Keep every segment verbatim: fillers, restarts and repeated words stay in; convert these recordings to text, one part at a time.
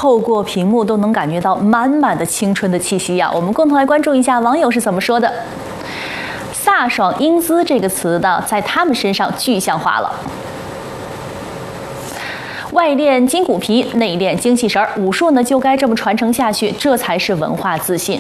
透过屏幕都能感觉到满满的青春的气息呀。我们共同来关注一下网友是怎么说的。飒爽英姿这个词呢，在他们身上具象化了。外练筋骨皮，内练精气神儿，武术呢就该这么传承下去，这才是文化自信。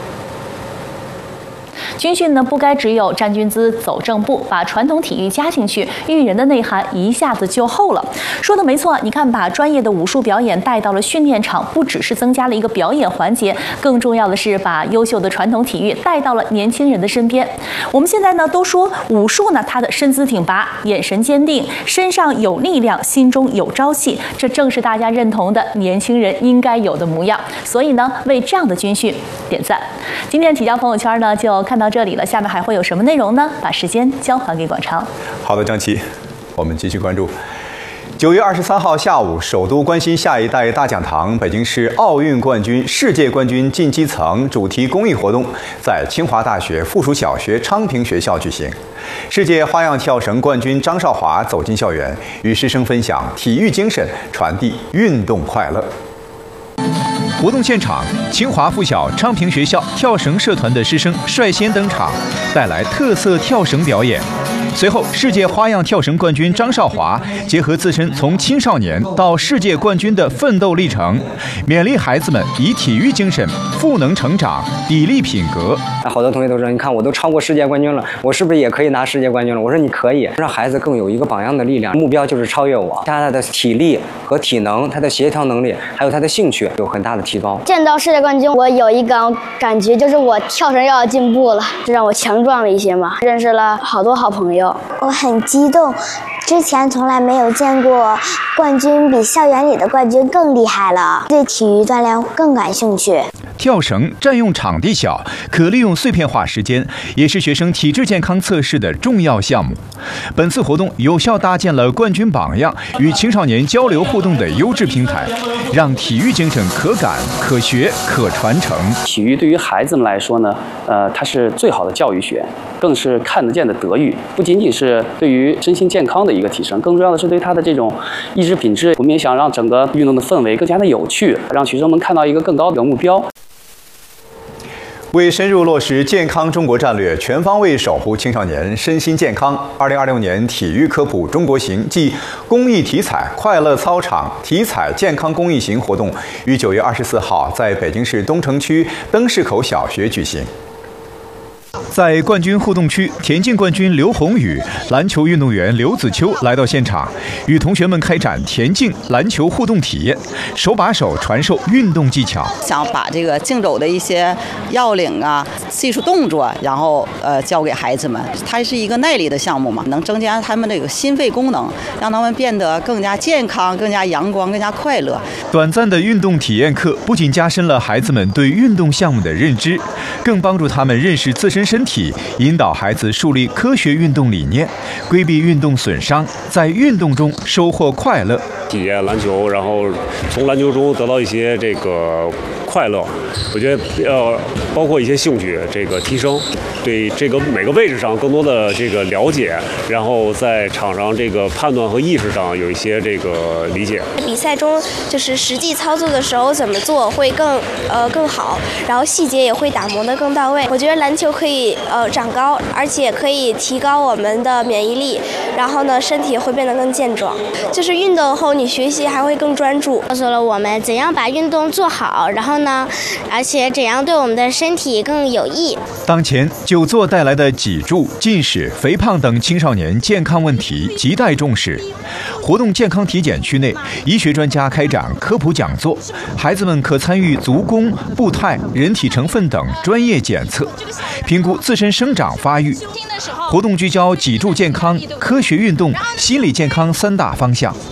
军训呢不该只有站军姿走正步，把传统体育加进去，育人的内涵一下子就厚了。说的没错，你看把专业的武术表演带到了训练场，不只是增加了一个表演环节，更重要的是把优秀的传统体育带到了年轻人的身边。我们现在呢都说武术呢，它的身姿挺拔，眼神坚定，身上有力量，心中有朝气，这正是大家认同的年轻人应该有的模样。所以呢，为这样的军训点赞。今天的体教朋友圈呢就看到这里了，下面还会有什么内容呢？把时间交还给广超。 好的，张琪，我们继续关注。九月二十三号下午，首都关心下一代大讲堂北京市奥运冠军、世界冠军进基层主题公益活动在清华大学附属小学昌平学校举行。世界花样跳绳冠军张少华走进校园，与师生分享体育精神，传递运动快乐。活动现场，清华附小昌平学校跳绳社团的师生率先登场，带来特色跳绳表演。随后，世界花样跳绳冠军张少华结合自身从青少年到世界冠军的奋斗历程，勉励孩子们以体育精神赋能成长，砥砺品格。 好多同学都说：“你看，我都超过世界冠军了，我是不是也可以拿世界冠军了？”我说：“你可以，让孩子更有一个榜样的力量，目标就是超越我，加他的体力和体能，他的协调能力，还有他的兴趣有很大的提高。” 见到世界冠军，我有一个感觉，就是我跳绳要进步了，这让我强壮了一些嘛，认识了好多好朋友。 我很激动，之前从来没有见过冠军比校园里的冠军更厉害了，对体育锻炼更感兴趣。 跳绳占用场地小，可利用碎片化时间，也是学生体质健康测试的重要项目。本次活动有效搭建了冠军榜样与青少年交流互动的优质平台，让体育精神可感、可学、可传承。 体育对于孩子们来说呢，呃，它是最好的教育学，更是看得见的德育，不仅仅是对于身心健康的一个提升，更重要的是对他的这种意志品质。我们也想让整个运动的氛围更加的有趣，让学生们看到一个更高的目标。 为深入落实健康中国战略，全方位守护青少年身心健康，二零二六年体育科普中国行暨公益体彩快乐操场体彩健康公益行活动于九月二十四号在北京市东城区灯市口小学举行。在冠军互动区，田径冠军刘宏宇、篮球运动员刘子秋来到现场，与同学们开展田径、篮球互动体验，手把手传授运动技巧。 想把这个竞走的一些要领啊、技术动作，然后呃教给孩子们。它是一个耐力的项目嘛，能增加他们这个心肺功能，让他们变得更加健康、更加阳光、更加快乐。 短暂的运动体验课不仅加深了孩子们对运动项目的认知，更帮助他们认识自身身体，引导孩子树立科学运动理念，规避运动损伤，在运动中收获快乐。 体验篮球，然后从篮球中得到一些这个快乐，我觉得呃，包括一些兴趣这个提升，对这个每个位置上更多的这个了解，然后在场上这个判断和意识上有一些这个理解。 比赛中就是实际操作的时候怎么做会更呃更好，然后细节也会打磨得更到位。我觉得篮球可以呃长高，而且可以提高我们的免疫力，然后呢身体会变得更健壮。就是运动后你学习还会更专注， 告诉了我们怎样把运动做好，然后呢，而且怎样对我们的身体更有益。 当前久坐带来的脊柱、近视、肥胖等青少年健康问题亟待重视。活动健康体检区内，医学专家开展科普讲座，孩子们可参与足弓、步态、人体成分等专业检测，评估自身生长发育。活动聚焦脊柱健康、科学运动、心理健康三大方向。